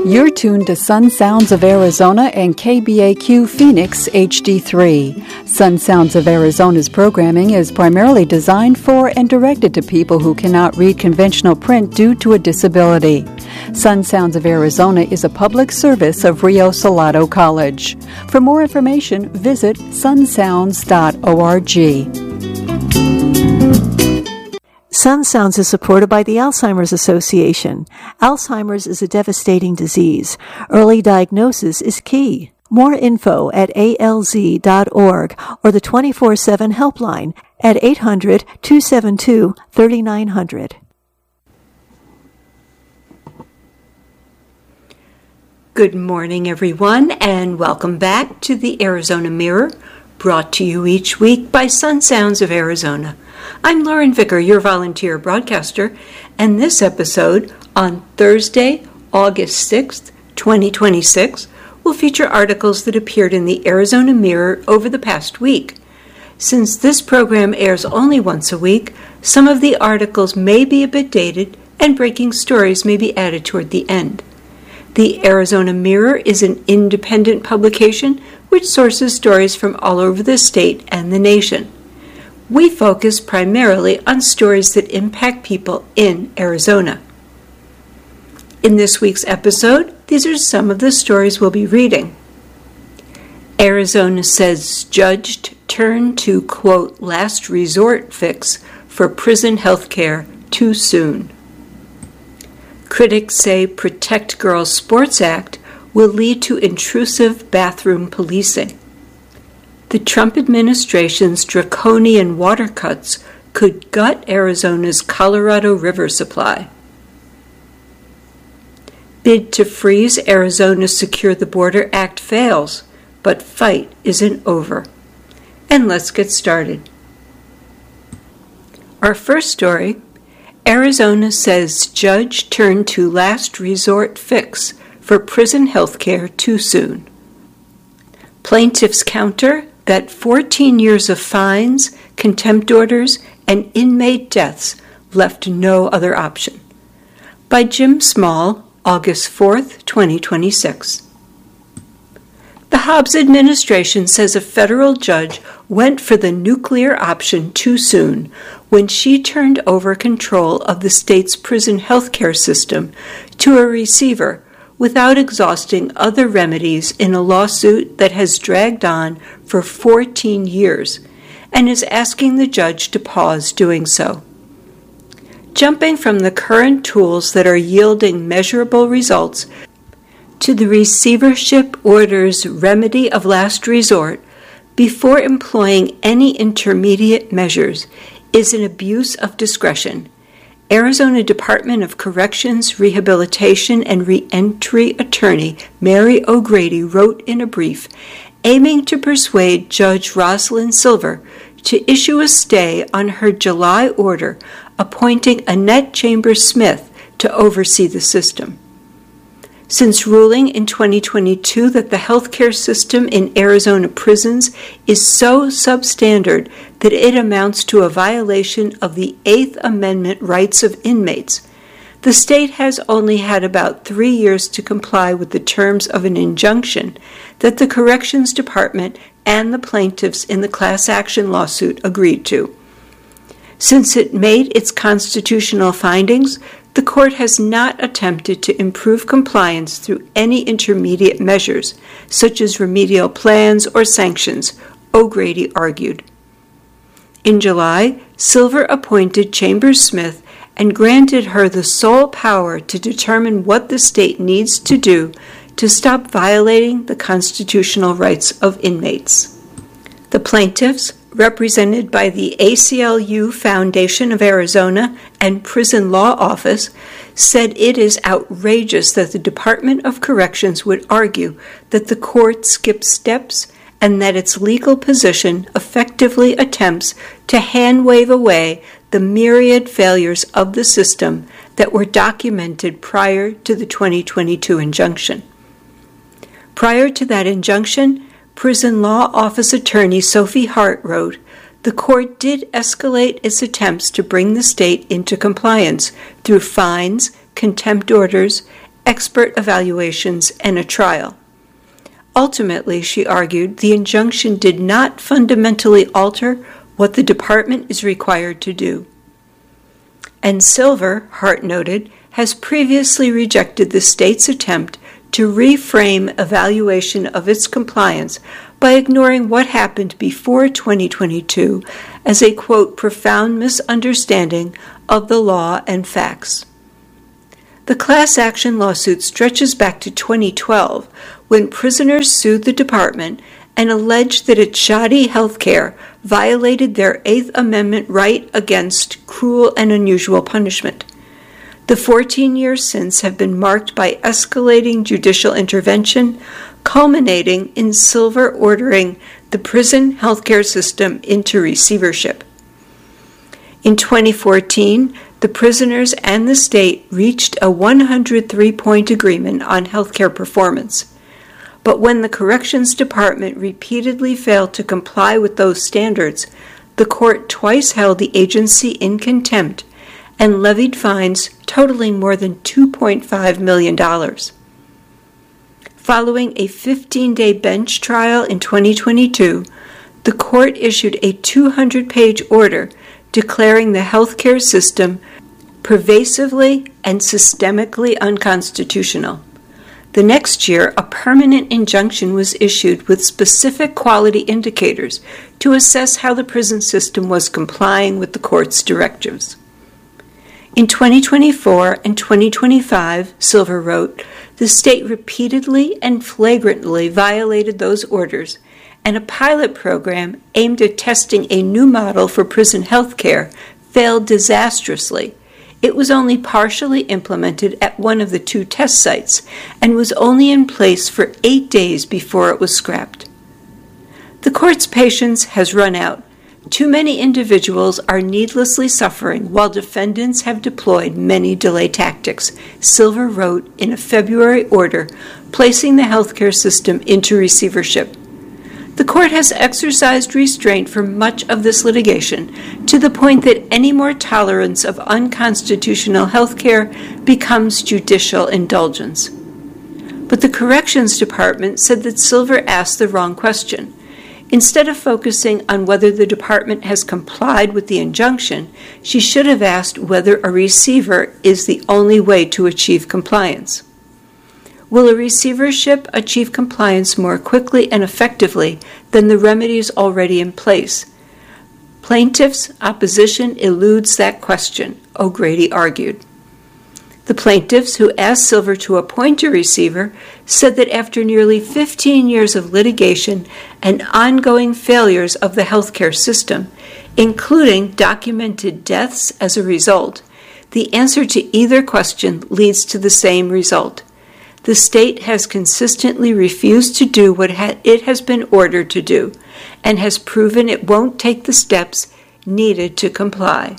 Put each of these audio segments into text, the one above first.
You're tuned to Sun Sounds of Arizona and KBAQ Phoenix HD3. Sun Sounds of Arizona's programming is primarily designed for and directed to people who cannot read conventional print due to a disability. Sun Sounds of Arizona is a public service of Rio Salado College. For more information, visit sunsounds.org. Sun Sounds is supported by the Alzheimer's Association. Alzheimer's is a devastating disease. Early diagnosis is key. More info at alz.org or the 24/7 helpline at 800-272-3900. Good morning, everyone, and welcome back to the Arizona Mirror, brought to you each week by Sun Sounds of Arizona. I'm Lauren Vicker, your volunteer broadcaster, and this episode on Thursday, August 6th, 2026, will feature articles that appeared in the Arizona Mirror over the past week. Since this program airs only once a week, some of the articles may be a bit dated and breaking stories may be added toward the end. The Arizona Mirror is an independent publication which sources stories from all over the state and the nation. We focus primarily on stories that impact people in Arizona. In this week's episode, these are some of the stories we'll be reading. Arizona says judge turn to, quote, last resort fix for prison health care too soon. Critics say Protect Girls Sports Act will lead to intrusive bathroom policing. The Trump administration's draconian water cuts could gut Arizona's Colorado River supply. Bid to freeze Arizona's Secure the Border Act fails, but fight isn't over. And let's get started. Our first story, Arizona says judge turned to last resort fix for prison health care too soon. Plaintiffs counter that 14 years of fines, contempt orders, and inmate deaths left no other option. By Jim Small, August 4th, 2026. The Hobbs administration says a federal judge went for the nuclear option too soon when she turned over control of the state's prison health care system to a receiver without exhausting other remedies in a lawsuit that has dragged on for 14 years and is asking the judge to pause doing so. Jumping from the current tools that are yielding measurable results to the receivership order's remedy of last resort before employing any intermediate measures is an abuse of discretion. Arizona Department of Corrections, Rehabilitation, and Reentry attorney Mary O'Grady wrote in a brief, aiming to persuade Judge Rosalind Silver to issue a stay on her July order appointing Annette Chambers-Smith to oversee the system. Since ruling in 2022 that the healthcare system in Arizona prisons is so substandard that it amounts to a violation of the Eighth Amendment rights of inmates, the state has only had about 3 years to comply with the terms of an injunction that the Corrections Department and the plaintiffs in the class action lawsuit agreed to. Since it made its constitutional findings, the court has not attempted to improve compliance through any intermediate measures, such as remedial plans or sanctions, O'Grady argued. In July, Silver appointed Chambers-Smith and granted her the sole power to determine what the state needs to do to stop violating the constitutional rights of inmates. The plaintiffs, represented by the ACLU Foundation of Arizona and Prison Law Office, said it is outrageous that the Department of Corrections would argue that the court skipped steps and that its legal position effectively attempts to hand-wave away the myriad failures of the system that were documented prior to the 2022 injunction. Prior to that injunction, Prison Law Office attorney Sophie Hart wrote, the court did escalate its attempts to bring the state into compliance through fines, contempt orders, expert evaluations, and a trial. Ultimately, she argued, the injunction did not fundamentally alter what the department is required to do. And Silver, Hart noted, has previously rejected the state's attempt to reframe evaluation of its compliance by ignoring what happened before 2022 as a, quote, profound misunderstanding of the law and facts. The class action lawsuit stretches back to 2012 when prisoners sued the department and alleged that its shoddy health care violated their Eighth Amendment right against cruel and unusual punishment. The 14 years since have been marked by escalating judicial intervention, culminating in Silver ordering the prison healthcare system into receivership. In 2014, the prisoners and the state reached a 103-point agreement on healthcare performance. But when the Corrections Department repeatedly failed to comply with those standards, the court twice held the agency in contempt and levied fines totaling more than $2.5 million. Following a 15-day bench trial in 2022, the court issued a 200-page order declaring the healthcare system pervasively and systemically unconstitutional. The next year, a permanent injunction was issued with specific quality indicators to assess how the prison system was complying with the court's directives. In 2024 and 2025, Silver wrote, the state repeatedly and flagrantly violated those orders, and a pilot program aimed at testing a new model for prison health care failed disastrously. It was only partially implemented at one of the 2 test sites and was only in place for 8 days before it was scrapped. The court's patience has run out. Too many individuals are needlessly suffering while defendants have deployed many delay tactics, Silver wrote in a February order placing the healthcare system into receivership. The court has exercised restraint for much of this litigation to the point that any more tolerance of unconstitutional health care becomes judicial indulgence. But the Corrections Department said that Silver asked the wrong question. Instead of focusing on whether the department has complied with the injunction, she should have asked whether a receiver is the only way to achieve compliance. Will a receivership achieve compliance more quickly and effectively than the remedies already in place? Plaintiffs' opposition eludes that question, O'Grady argued. The plaintiffs, who asked Silver to appoint a receiver, said that after nearly 15 years of litigation and ongoing failures of the healthcare system, including documented deaths as a result, the answer to either question leads to the same result. The state has consistently refused to do what it has been ordered to do, and has proven it won't take the steps needed to comply.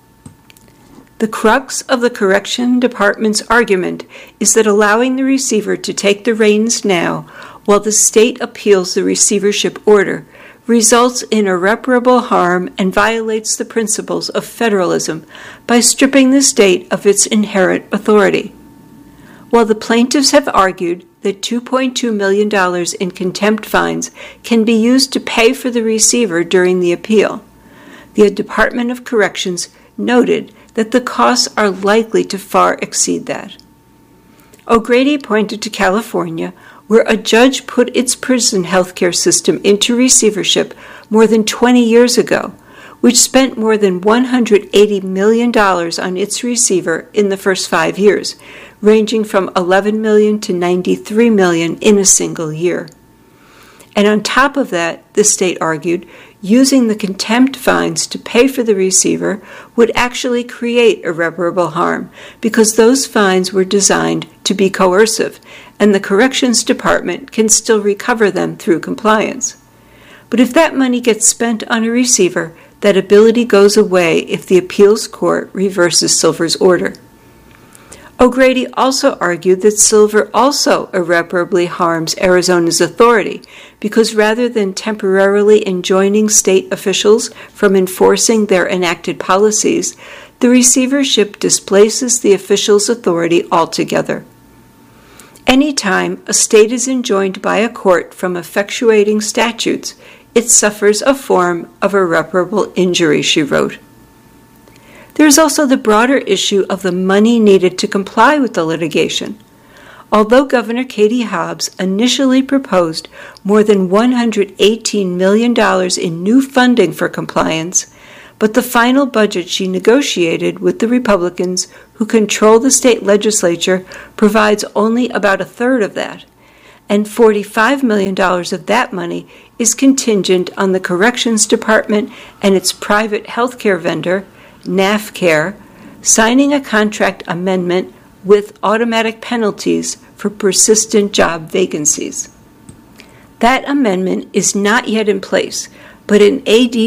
The crux of the Correction Department's argument is that allowing the receiver to take the reins now, while the state appeals the receivership order, results in irreparable harm and violates the principles of federalism by stripping the state of its inherent authority. While the plaintiffs have argued that $2.2 million in contempt fines can be used to pay for the receiver during the appeal, the Department of Corrections noted that the costs are likely to far exceed that. O'Grady pointed to California, where a judge put its prison healthcare system into receivership more than 20 years ago, which spent more than $180 million on its receiver in the first 5 years, ranging from $11 million to $93 million in a single year. And on top of that, the state argued, using the contempt fines to pay for the receiver would actually create irreparable harm because those fines were designed to be coercive, and the Corrections Department can still recover them through compliance. But if that money gets spent on a receiver, that ability goes away if the appeals court reverses Silver's order. O'Grady also argued that Silver also irreparably harms Arizona's authority because rather than temporarily enjoining state officials from enforcing their enacted policies, the receivership displaces the officials' authority altogether. Anytime a state is enjoined by a court from effectuating statutes, it suffers a form of irreparable injury, she wrote. There is also the broader issue of the money needed to comply with the litigation. Although Governor Katie Hobbs initially proposed more than $118 million in new funding for compliance, but the final budget she negotiated with the Republicans who control the state legislature provides only about a third of that, and $45 million of that money is contingent on the Corrections Department and its private health care vendor, NAFCare, signing a contract amendment with automatic penalties for persistent job vacancies. That amendment is not yet in place, but an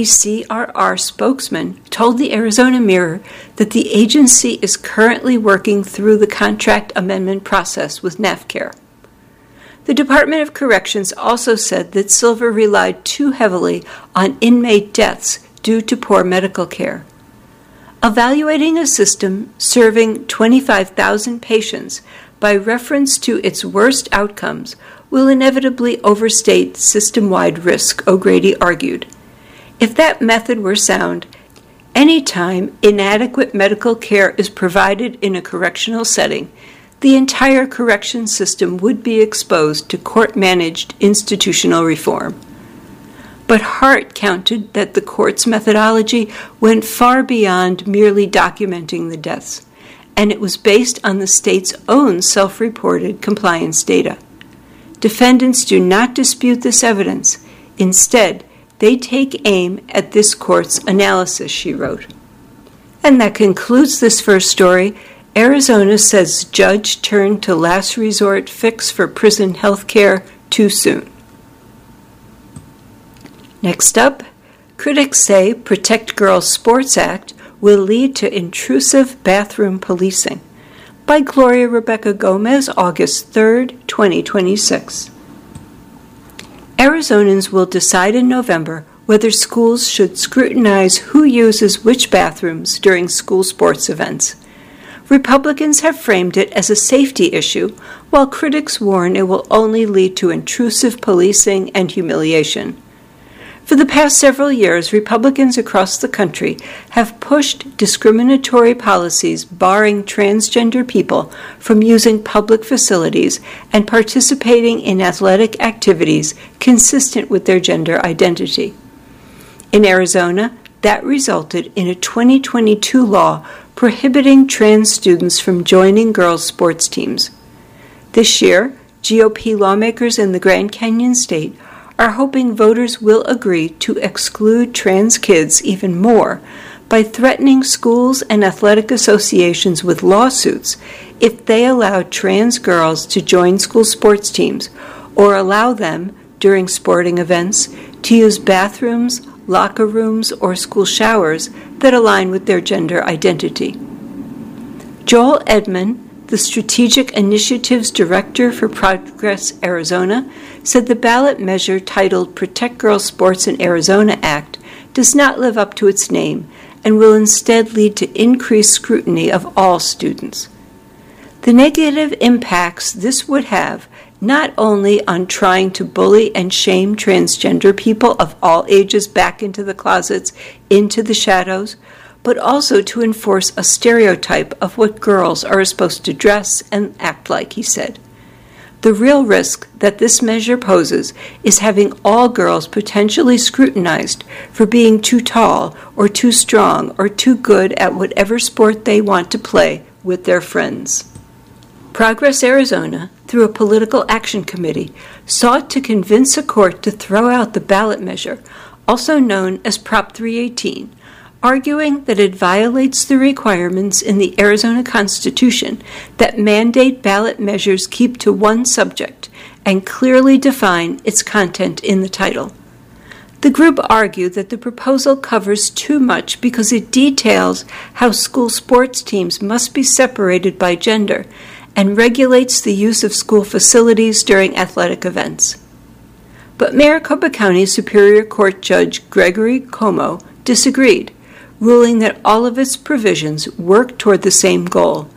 ADCRR spokesman told the Arizona Mirror that the agency is currently working through the contract amendment process with NAFCare. The Department of Corrections also said that Silver relied too heavily on inmate deaths due to poor medical care. Evaluating a system serving 25,000 patients by reference to its worst outcomes will inevitably overstate system-wide risk, O'Grady argued. If that method were sound, any time inadequate medical care is provided in a correctional setting, the entire correction system would be exposed to court-managed institutional reform. But Hart counted that the court's methodology went far beyond merely documenting the deaths, and it was based on the state's own self-reported compliance data. Defendants do not dispute this evidence. Instead, they take aim at this court's analysis, she wrote. And that concludes this first story. Arizona says judge turned to last resort fix for prison health care too soon. Next up, critics say Protect Girls Sports Act will lead to intrusive bathroom policing. By Gloria Rebecca Gomez, August 3, 2026. Arizonans will decide in November whether schools should scrutinize who uses which bathrooms during school sports events. Republicans have framed it as a safety issue, while critics warn it will only lead to intrusive policing and humiliation. For the past several years, Republicans across the country have pushed discriminatory policies barring transgender people from using public facilities and participating in athletic activities consistent with their gender identity. In Arizona, that resulted in a 2022 law prohibiting trans students from joining girls' sports teams. This year, GOP lawmakers in the Grand Canyon state are hoping voters will agree to exclude trans kids even more by threatening schools and athletic associations with lawsuits if they allow trans girls to join school sports teams or allow them, during sporting events, to use bathrooms, locker rooms, or school showers that align with their gender identity. Joel Edmond, the Strategic Initiatives Director for Progress Arizona, said the ballot measure titled Protect Girls Sports in Arizona Act does not live up to its name and will instead lead to increased scrutiny of all students. The negative impacts this would have not only on trying to bully and shame transgender people of all ages back into the closets, into the shadows, but also to enforce a stereotype of what girls are supposed to dress and act like, he said. The real risk that this measure poses is having all girls potentially scrutinized for being too tall or too strong or too good at whatever sport they want to play with their friends. Progress Arizona, through a political action committee, sought to convince a court to throw out the ballot measure, also known as Prop 318, arguing that it violates the requirements in the Arizona Constitution that mandate ballot measures keep to one subject and clearly define its content in the title. The group argued that the proposal covers too much because it details how school sports teams must be separated by gender and regulates the use of school facilities during athletic events. But Maricopa County Superior Court Judge Gregory Como disagreed, ruling that all of its provisions work toward the same goal,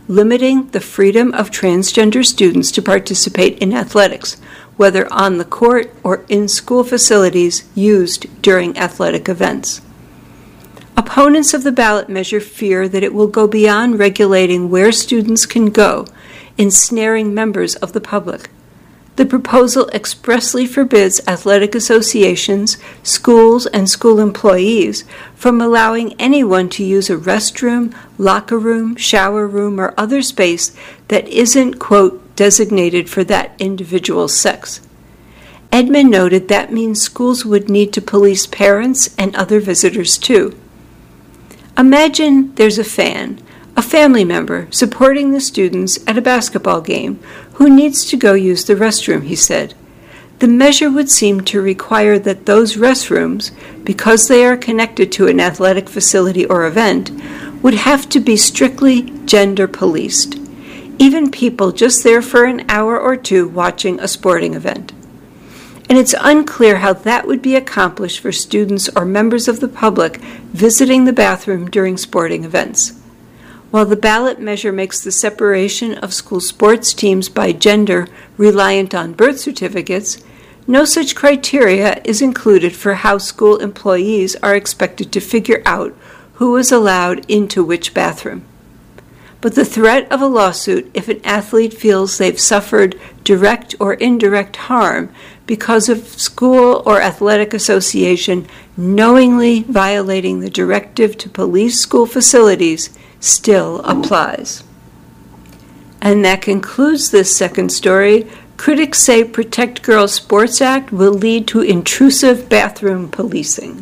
limiting the freedom of transgender students to participate in athletics, whether on the court or in school facilities used during athletic events. Opponents of the ballot measure fear that it will go beyond regulating where students can go, ensnaring members of the public. The proposal expressly forbids athletic associations, schools, and school employees from allowing anyone to use a restroom, locker room, shower room, or other space that isn't, quote, designated for that individual's sex. Edmond noted that means schools would need to police parents and other visitors too. Imagine there's a fan, a family member, supporting the students at a basketball game who needs to go use the restroom, he said. The measure would seem to require that those restrooms, because they are connected to an athletic facility or event, would have to be strictly gender policed, even people just there for an hour or two watching a sporting event. And it's unclear how that would be accomplished for students or members of the public visiting the bathroom during sporting events. While the ballot measure makes the separation of school sports teams by gender reliant on birth certificates, no such criteria is included for how school employees are expected to figure out who is allowed into which bathroom. But the threat of a lawsuit if an athlete feels they've suffered direct or indirect harm because of school or athletic association knowingly violating the directive to police school facilities still applies. And that concludes this second story. Critics say Protect Girls Sports Act will lead to intrusive bathroom policing.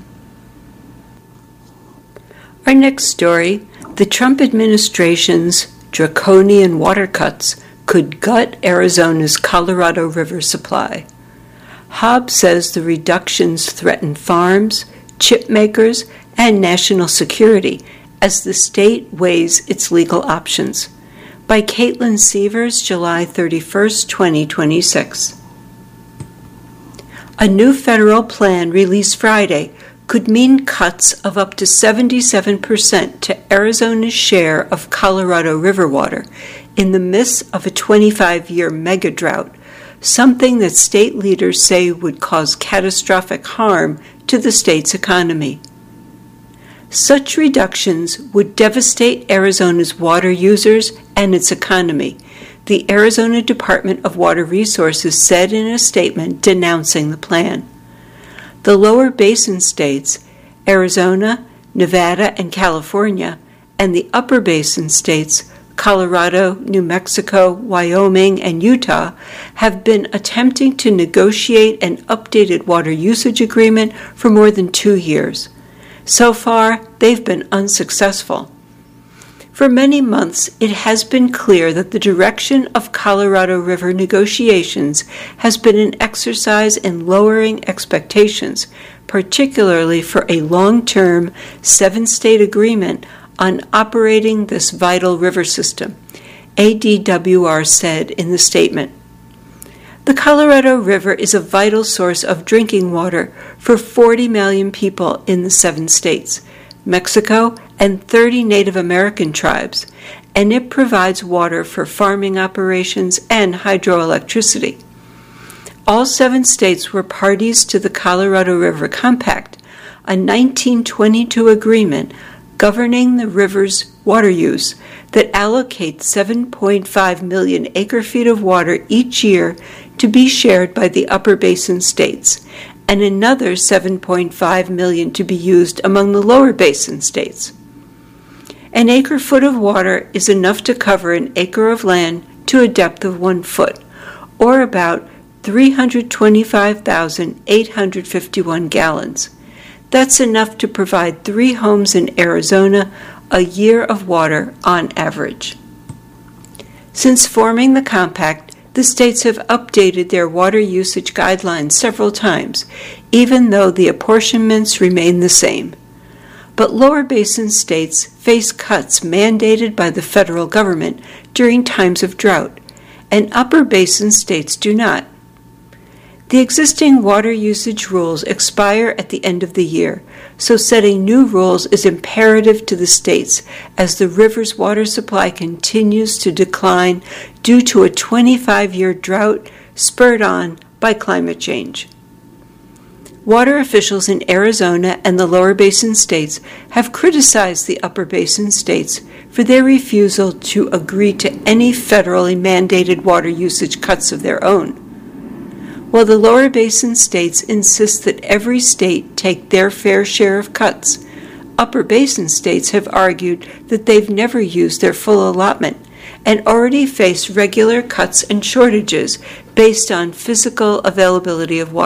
Our next story, the Trump administration's draconian water cuts could gut Arizona's Colorado River supply. Hobbs says the reductions threaten farms, chip makers, and national security as the state weighs its legal options. By Caitlin Sievers, July 31, 2026. A new federal plan released Friday could mean cuts of up to 77% to Arizona's share of Colorado River water in the midst of a 25-year mega drought, something that state leaders say would cause catastrophic harm to the state's economy. Such reductions would devastate Arizona's water users and its economy, the Arizona Department of Water Resources said in a statement denouncing the plan. The lower basin states, Arizona, Nevada, and California, and the upper basin states, Colorado, New Mexico, Wyoming, and Utah, have been attempting to negotiate an updated water usage agreement for more than 2 years. So far, they've been unsuccessful. For many months, it has been clear that the direction of Colorado River negotiations has been an exercise in lowering expectations, particularly for a long-term 7-state agreement on operating this vital river system, ADWR said in the statement. The Colorado River is a vital source of drinking water for 40 million people in the 7 states, Mexico, and 30 Native American tribes, and it provides water for farming operations and hydroelectricity. All 7 states were parties to the Colorado River Compact, a 1922 agreement governing the river's water use that allocates 7.5 million acre-feet of water each year to be shared by the upper basin states, and another 7.5 million to be used among the lower basin states. An acre-foot of water is enough to cover an acre of land to a depth of 1 foot, or about 325,851 gallons. That's enough to provide 3 homes in Arizona a year of water on average. Since forming the compact, the states have updated their water usage guidelines several times, even though the apportionments remain the same. But lower basin states face cuts mandated by the federal government during times of drought, and upper basin states do not. The existing water usage rules expire at the end of the year, so setting new rules is imperative to the states as the river's water supply continues to decline due to a 25-year drought spurred on by climate change. Water officials in Arizona and the lower basin states have criticized the upper basin states for their refusal to agree to any federally mandated water usage cuts of their own. While the lower basin states insist that every state take their fair share of cuts, upper basin states have argued that they've never used their full allotment and already face regular cuts and shortages based on physical availability of water.